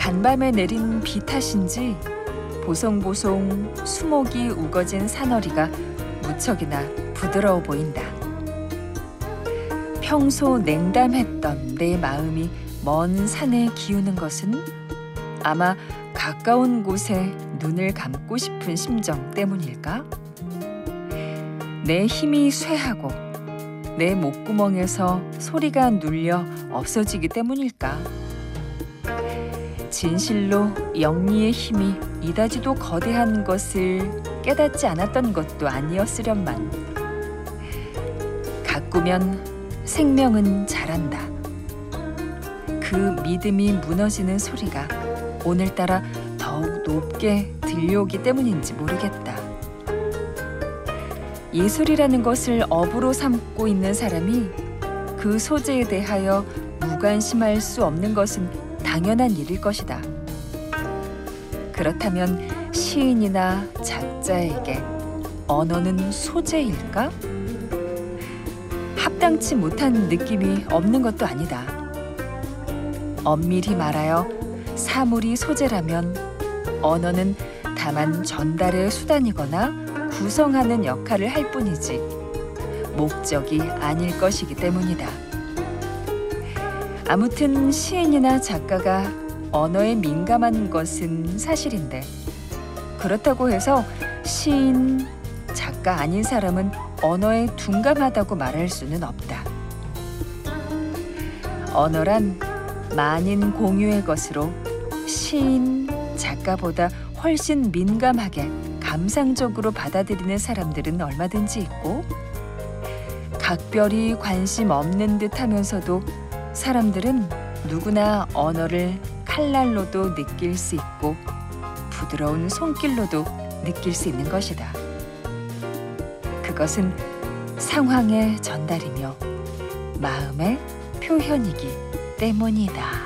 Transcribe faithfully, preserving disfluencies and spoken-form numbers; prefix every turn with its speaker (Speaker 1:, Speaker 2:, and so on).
Speaker 1: 간밤에 내린 비 탓인지 보송보송 수목이 우거진 산허리가 무척이나 부드러워 보인다. 평소 냉담했던 내 마음이 먼 산에 기우는 것은 아마 가까운 곳에 눈을 감고 싶은 심정 때문일까? 내 힘이 쇠하고 내 목구멍에서 소리가 눌려 없어지기 때문일까? 진실로 영리의 힘이 이다지도 거대한 것을 깨닫지 않았던 것도 아니었으련만. 가꾸면 생명은 자란다. 그 믿음이 무너지는 소리가 오늘따라 더욱 높게 들려오기 때문인지 모르겠다. 예술이라는 것을 업으로 삼고 있는 사람이 그 소재에 대하여 무관심할 수 없는 것은 당연한 일일 것이다. 그렇다면 시인이나 작자에게 언어는 소재일까? 합당치 못한 느낌이 없는 것도 아니다. 엄밀히 말하여 사물이 소재라면 언어는 다만 전달의 수단이거나 구성하는 역할을 할 뿐이지 목적이 아닐 것이기 때문이다. 아무튼 시인이나 작가가 언어에 민감한 것은 사실인데 그렇다고 해서 시인, 작가 아닌 사람은 언어에 둔감하다고 말할 수는 없다. 언어란 만인 공유의 것으로 시인, 작가보다 훨씬 민감하게 감상적으로 받아들이는 사람들은 얼마든지 있고 각별히 관심 없는 듯 하면서도 사람들은 누구나 언어를 칼날로도 느낄 수 있고 부드러운 손길로도 느낄 수 있는 것이다. 그것은 상황의 전달이며 마음의 표현이기 때문이다.